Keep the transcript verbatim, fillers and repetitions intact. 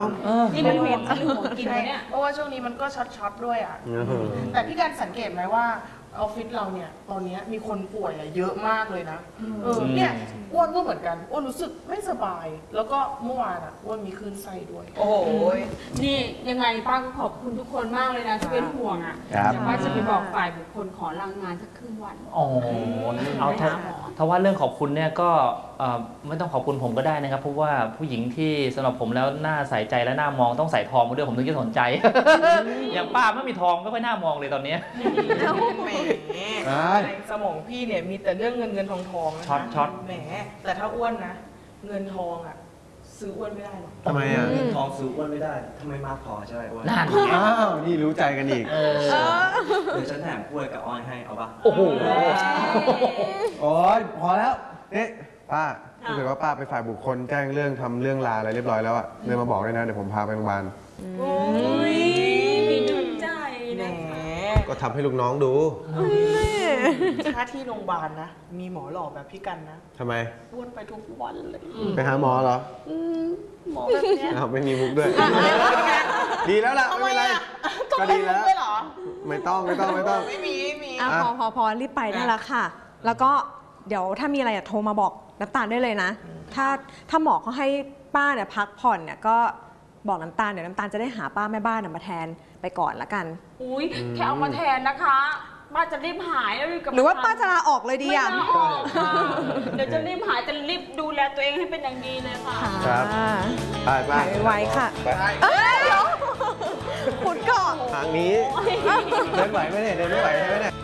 นี่เป็นห่วงกินห่วงกินเนี่ยเพราะว่าช่วงนี้มันก็ช็อตๆด้วยอ่ะแต่พี่การสังเกตไหมว่าออฟฟิศเราเนี่ยตอนนี้มีคนป่วยเยอะมากเลยนะเออเนี่ยอ้วนก็เหมือนกันอ้วนรู้สึกไม่สบายแล้วก็เมื่อวานอ่ะอ้วนมีคลื่นไส้ด้วยโอ้โหนี่ยังไงป้าก็ขอบคุณทุกคนมากเลยนะที่เป็นห่วงอ่ะแต่ว่าจะไปบอกฝ่ายบุคคลขอลางงานสักครึ่งวันอ๋อเอาถ้าถ้าว่าเรื่องขอบคุณเนี่ยก็ไม่ต้องขอบคุณผมก็ได้นะครับเพราะว่าผู้หญิงที่สำหรับผมแล้วหน้าใส่ใจและหน้ามองต้องใส่ทองมาด้วยผมถึงจะสนใจอย่างป้าไม่มีทองไม่ค่อยหน้ามองเลยตอนนี้แหมสมองพี่เนี่ยมีแต่เรื่องเงินเงินทองทองช็อตช็อตแหมแต่ถ้าอ้วนนะเงินทองอ่ะซื้ออ้วนไม่ได้หรอกทำไมอ่ะเงินทองซื้ออ้วนไม่ได้ทำไมมากพอใช่ไหมอ้วนนั่นอ้าวนี่รู้ใจกันอีกเดี๋ยวฉันแถมกล้วยกับอ้อยให้เอาปะโอ้โหโอ้ยพอแล้วนี่ป้าถ้าเกิดว่าป้าไปฝ่ายบุคคลแจ้งเรื่องทำเรื่องลาอะไรเรียบร้อยแล้วอะเดินมาบอกเลยนะเดี๋ยวผมพาไปโรงพยาบาลโอ้ยมีน้ำใจนะก็ทำให้ลูกน้องดูถ้าที่โรงพยาบาลนะมีหมอหล่อแบบพี่กันนะทำไมอ้วนไปทุกวันเลยไปหาหมอเหรอหมอแบบนี้ไม่มีมุกด้วยดีแล้วล่ะไม่เป็นไรก็ดีแล้วไม่ต้องไม่ต้องไม่ต้องไม่มีไม่มีพอพอพอรีบไปได้แล้วค่ะแล้วก็เดี๋ยวถ้ามีอะไรโทรมาบอกน้ำตาลได้เลยนะถ้าถ้าหมอเขาให้ป้าเนี่ยพักผ่อนเนี่ยก็บอกน้ำตาลเดี๋ยวน้ำตาลจะได้หาป้าแม่บ้านมาแทนไปก่อนละกันอุ้ยแค่เอามาแทนนะคะป้าจะรีบหายแล้วหรือว่าป้าจะลาออกเลยดีอ่ะไม่ลาออกค่ะเดี๋ยวจะรีบหายจะรีบดูแลตัวเองให้เป็นอย่างดีเลยค่ะครับไปไปไวค่ะเอ้ยเดี๋ยวคุณก่อนทางนี้เดินไหวไหมเนี่ยเดินไม่ไหวใช่ไหมเนี่ย